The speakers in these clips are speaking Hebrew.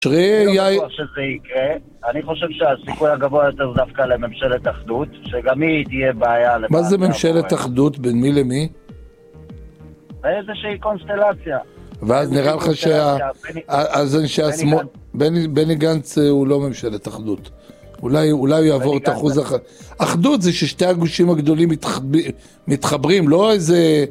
אני לא בטוח שזה יקרה. אני חושב שהסיכוי הגבוה יותר דווקא לממשלת אחדות, שגם היא תהיה בעיה. מה זה ממשלת אחדות? בין מי למי? באיזושהי קונסטלציה. ואז נראה לך בני גנץ הוא לא ממשלת אחדות. אולי הוא יעבור את אחוז אחדות. זה ששתי הגושים הגדולים מתחברים, לא איזה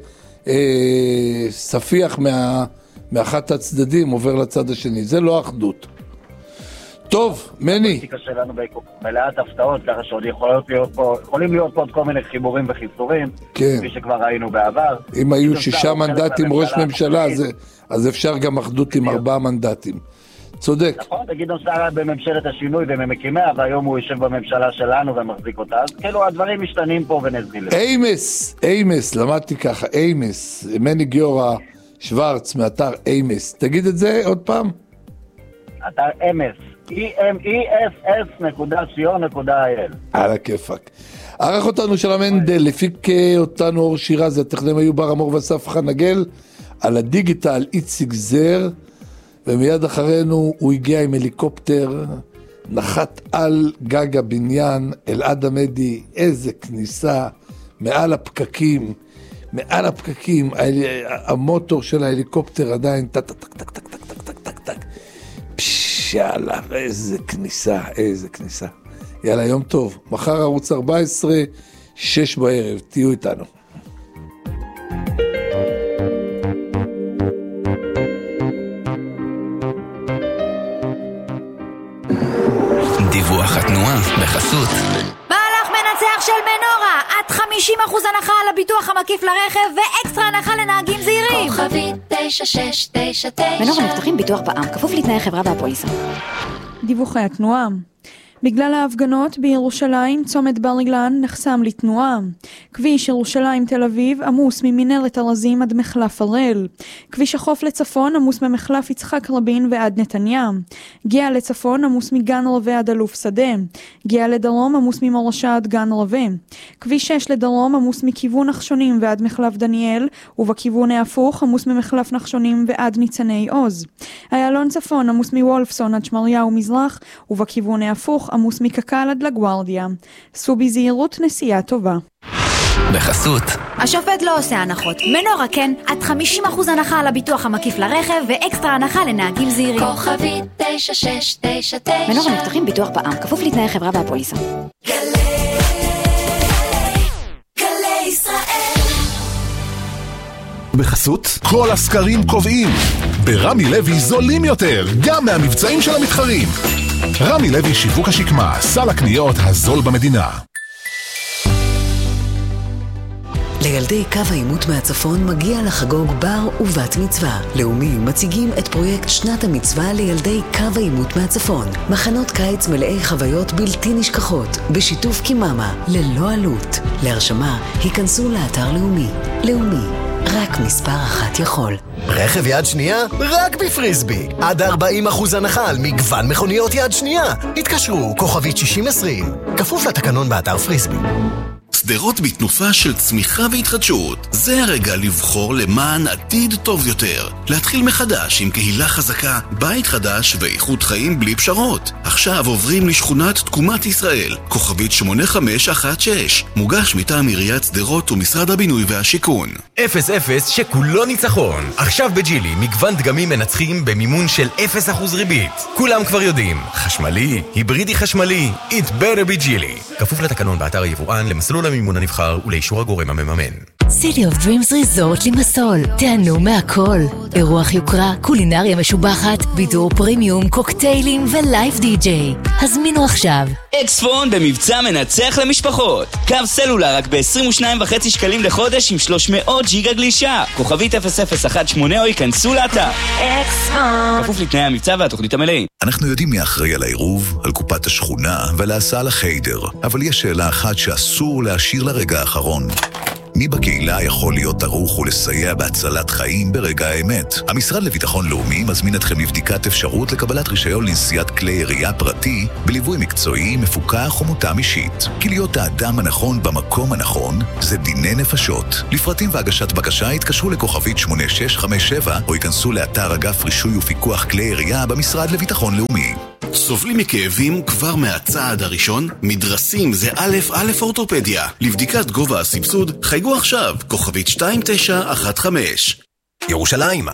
ספיח מאחת הצדדים עובר לצד השני. זה לא אחדות. טוב, מני. הפוליטיקה שלנו מלאת הפתעות, ככה שעוד יכולים להיות פה עוד כל מיני חיבורים וחיסורים, כפי שכבר ראינו בעבר. אם היו 6 מנדטים ראש ממשלה, אז אפשר גם אחדות עם 4 מנדטים. צודק. נכון, גדעון סער היה בממשלת השינוי וממקימיה, והיום הוא יושב בממשלה שלנו ומחזיק אותה, אז כאילו הדברים משתנים פה ונסבילים. אימס, למדתי ככה, אימס, מני גיורא שוורץ מאתר אימס. תגיד את זה עוד פעם? אתר אמס. emefs.co.il. על הכיפק. ערך אותנו של המנדל, הפיק אותנו אור שירה, זה הטכנאים היו בר אמור ואסף חנגל, על הדיגיטל איציק זר, ומיד אחרינו הוא הגיע עם הליקופטר, נחת על גג הבניין, אלעד עמדי, איזה כניסה, מעל הפקקים, המוטור של ההליקופטר עדיין, טק טק טק טק טק טק טק טק טק. יאללה, איזה כניסה. יאללה, יום טוב. מחר ערוץ 14, 6 בערב. תהיו איתנו. דיווח התנועה בחסות מהלך מנצח של מנורה, עד 50% הנחה על הביטוח המקיף לרכב ואקסטרה הנחה לנהגים זהירים. כוכבית 9699. מנורה מבטחים ביטוח בע"מ, כפוף לתנאי חברה והפוליסה. דיווחי התנועה. בגלל ההפגנות בירושלים, צומת בר אילן נחסם לתנועה. כביש ירושלים תל אביב עמוס ממנהרת ארזים עד מחלף הראל. כביש החוף לצפון עמוס ממחלף יצחק רבין ועד נתניה. גאה לצפון עמוס מגן רווה עד אלוף שדה. גאה לדרום עמוס ממורשה עד גן רווה. כביש 6 לדרום עמוס מכיוון נחשונים ועד מחלף דניאל, ובכיוון ההפוך עמוס ממחלף נחשונים ועד ניצני עוז. איילון צפון עמוס מוולפסון עד שמריהו מזרח, ובכיוון ההפוך עמוס מקקל עד לגוארדיה. סעו בזהירות, נסיעה טובה. בחסות השופט לא עושה הנחות, מנורה כן, עד 50% הנחה על הביטוח המקיף לרכב ואקסטרה הנחה לנהגים זהירים. כוכבית 9699. מנורה מבטחים ביטוח בע"מ, כפוף לתנאי חברה והפוליסה. גלי ישראל. בחסות כל הסקרים קובעים ברמי לוי זולים יותר גם מהמבצעים של המתחרים. רמי לוי שיווק השקמה, סל הקניות הזול במדינה. לילדי קו העימות מהצפון מגיע לחגוג בר ובת מצווה. לאומי מציגים את פרויקט שנת המצווה לילדי קו העימות מהצפון. מחנות קיץ מלאי חוויות בלתי נשכחות, בשיתוף קיממה, ללא עלות. להרשמה, היכנסו לאתר לאומי. לאומי, רק מספר 1 יכול. רכב יד שנייה? רק בפריסבי. עד 40% הנחה על מגוון מכוניות יד שנייה. התקשרו, כוכבית 6020. כפוף לתקנון באתר פריסבי. סדרות בתנופה של צמיחה והתחדשות. זה הרגע לבחור למען עתיד טוב יותר. להתחיל מחדש עם קהילה חזקה, בית חדש ואיכות חיים בלי פשרות. עכשיו עוברים לשכונת תקומת ישראל, כוכבית 8516. מוגש מטעם עיריית סדרות ומשרד הבינוי והשיכון. 0-0 שכולו ניצחון. עכשיו בג'ילי מגוון דגמים מנצחים במימון של 0% ריבית. כולם כבר יודעים, חשמלי, היברידי חשמלי, it better be ג'ילי. כפוף לתקנון באתר היבואן, למסלול המימון הנבחר ולאישור הגורם המממן. City of Dreams Resort לימסול, תיהנו מהכל. אירוח יוקרה, קולינריה משובחת, בידור פרימיום, קוקטיילים ולייב די-ג'יי. הזמינו עכשיו. אקספון במבצע מנצח למשפחות. קו סלולר רק ב-22.5 שקלים לחודש עם 300 ג'יגה גלישה. כוכבית 0018 או ייכנסו לאתר. אקספון. כפוף לתנאי המבצע והתוכנית המלאים. אנחנו יודעים מי אחראי על העירוב, על קופת השכונה ועל ההסעה לחיידר. אבל יש שאלה אחת שאסור להשאיר לרגע האחרון. מי בקהילה יכול להיות ערוך ולסייע בהצלת חיים ברגע האמת? המשרד לביטחון לאומי מזמין אתכם לבדיקת אפשרות לקבלת רישיון לנשיאת כלי ירייה פרטי בליווי מקצועי, מפוקח ומותאם אישית. כי להיות האדם הנכון במקום הנכון זה דיני נפשות. לפרטים והגשת בקשה התקשרו לכוכבית 8657 או ייכנסו לאתר אגף רישוי ופיקוח כלי ירייה במשרד לביטחון לאומי. סובלים מכאבים כבר מהצעד הראשון? מדרסים זה א' אורתופדיה. לבדיקת גובה הסבסוד חייגו עכשיו, כוכבית 2915. ירושלים,